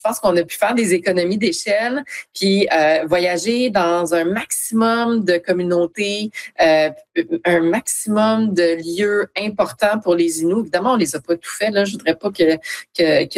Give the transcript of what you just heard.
je pense qu'on a pu faire des économies d'échelle, puis voyager dans un maximum de communautés, un maximum de lieux importants pour les Inuits. Évidemment, on les a pas tout fait, là. Je voudrais pas que